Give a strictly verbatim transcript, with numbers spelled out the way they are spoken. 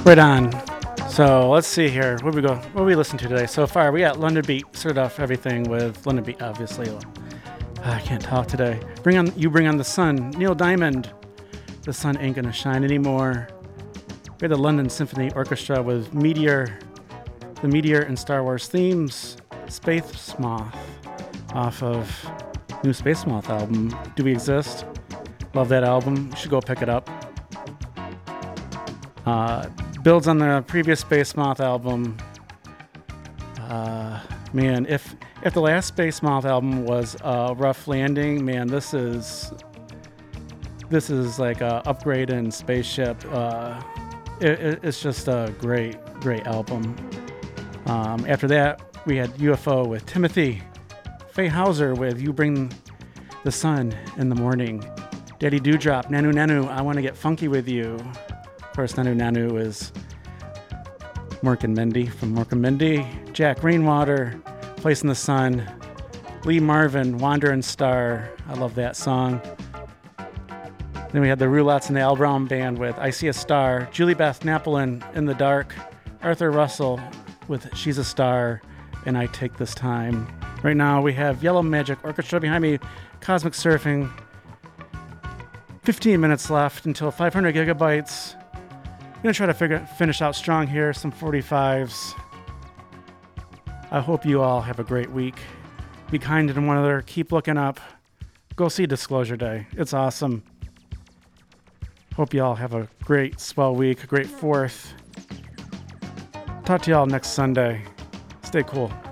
Right on. So let's see here. What we go? What we listen to today so far? We got London Beat. Started off everything with London Beat, obviously. I can't talk today. Bring on you. Bring on the sun. Neil Diamond. The sun ain't gonna shine anymore. We had the London Symphony Orchestra with Meteor, the Meteor and Star Wars themes. Space Moth off of new Space Moth album. Do We Exist? Love that album. You should go pick it up. Uh, builds on the previous Space Moth album. Uh, man, if if the last Space Moth album was a rough landing, man, this is this is like a upgrade in Spaceship. Uh, it, it, it's just a great, great album. Um, after that, we had U F O with Timothy. Faye Hauser with You Bring the Sun in the Morning. Daddy Dewdrop, Nanu Nanu, I Want to Get Funky With You. Of course, Nanu Nanu is Mork and Mindy from Mork and Mindy. Jack Rainwater, Place in the Sun. Lee Marvin, Wandering Star. I love that song. Then we had the Roulettes and the Al Brown Band with I See a Star. Julie Beth Napolin, In the Dark. Arthur Russell with She's a Star and I Take This Time. Right now we have Yellow Magic Orchestra behind me, Cosmic Surfing. fifteen minutes left until five hundred gigabytes. I'm going to try to figure, finish out strong here, some forty-fives. I hope you all have a great week. Be kind to one another. Keep looking up. Go see Disclosure Day. It's awesome. Hope you all have a great, swell week, a great fourth. Talk to you all next Sunday. Stay cool.